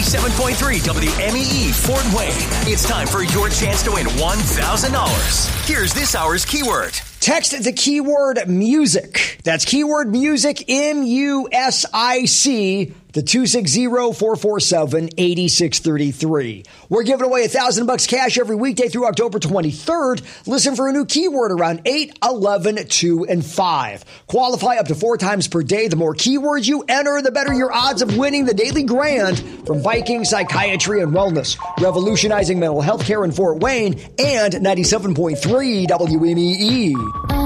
97.3 WMEE Fort Wayne. It's time for your chance to win $1,000. Here's this hour's keyword. Text the keyword music. That's keyword music, MUSIC, to 260-447-8633. We're giving away $1,000 cash every weekday through October 23rd. Listen for a new keyword around 8, 11, 2, and 5. Qualify up to 4 times per day. The more keywords you enter, the better your odds of winning the Daily Grand from Viking Psychiatry and Wellness, revolutionizing mental health care in Fort Wayne, and 97.3 WMEE.